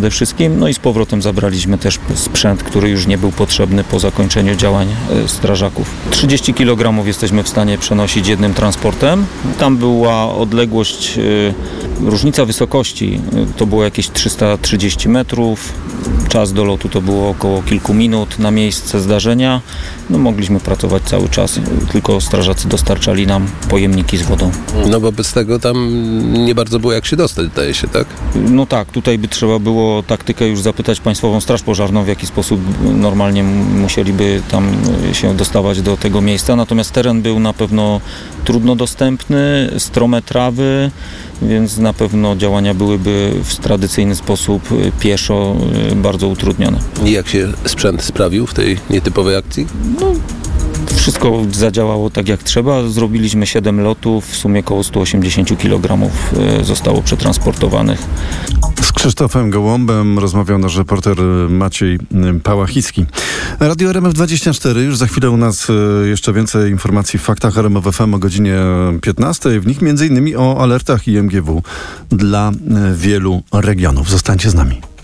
przede wszystkim. No i z powrotem zabraliśmy też sprzęt, który już nie był potrzebny po zakończeniu działań strażaków. 30 kg jesteśmy w stanie przenosić jednym transportem. Tam była odległość, różnica wysokości to było jakieś 330 metrów. Czas do lotu to było około kilku minut na miejsce zdarzenia. No, mogliśmy pracować cały czas, tylko strażacy dostarczali nam pojemniki z wodą. No wobec tego tam nie bardzo było jak się dostać, zdaje się, tak? No tak, tutaj by trzeba było taktykę już zapytać Państwową Straż Pożarną, w jaki sposób normalnie musieliby tam się dostawać do tego miejsca. Natomiast teren był na pewno trudno dostępny, strome trawy, więc na pewno działania byłyby w tradycyjny sposób pieszo bardzo utrudnione. I jak się sprzęt sprawił w tej nietypowej akcji? No, wszystko zadziałało tak jak trzeba. Zrobiliśmy 7 lotów, w sumie około 180 kg zostało przetransportowanych. Z Krzysztofem Gołąbem rozmawiał nasz reporter Maciej Pałachicki. Radio RMF24, już za chwilę u nas jeszcze więcej informacji w Faktach RMF FM o godzinie 15. W nich m.in. o alertach IMGW dla wielu regionów. Zostańcie z nami.